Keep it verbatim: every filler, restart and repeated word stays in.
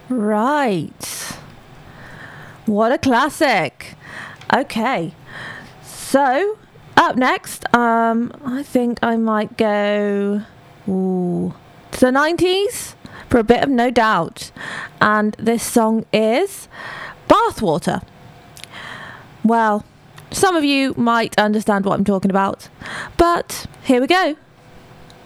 Right. What a classic. Okay. So, up next, um, I think I might go ooh, to the nineties for a bit of No Doubt. And this song is Bathwater. Well, some of you might understand what I'm talking about, but here we go.